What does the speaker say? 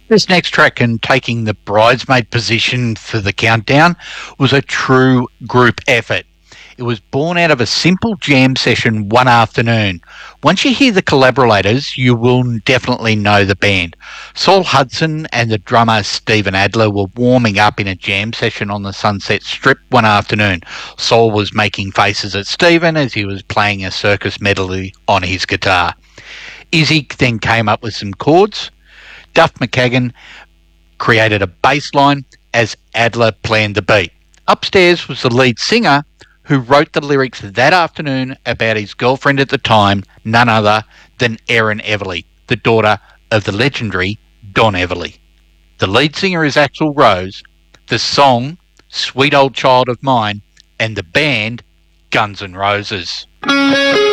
This next track, and taking the bridesmaid position for the countdown, was a true group effort. It was born out of a simple jam session one afternoon. Once you hear the collaborators, you will definitely know the band. Saul Hudson and the drummer Stephen Adler were warming up in a jam session on the Sunset Strip one afternoon. Saul was making faces at Stephen as he was playing a circus medley on his guitar. Izzy then came up with some chords. Duff McKagan created a bass line as Adler planned the beat. Upstairs was the lead singer who wrote the lyrics that afternoon about his girlfriend at the time, none other than Erin Everly, the daughter of the legendary Don Everly. The lead singer is Axl Rose, the song Sweet Old Child of Mine, and the band Guns N' Roses.